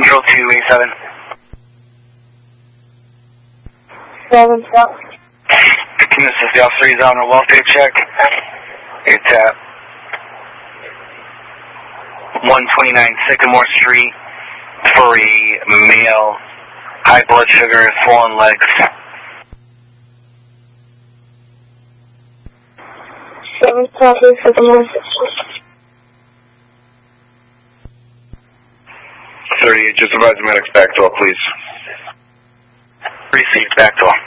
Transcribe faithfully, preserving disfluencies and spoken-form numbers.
Control two eight seven. seven seven. This is the officer. He's on a welfare check. It's at one twenty-nine Sycamore Street for a male, high blood sugar, swollen legs. seven copy Sycamore. thirty-eight, just advise the medics back door, please. Received, back door.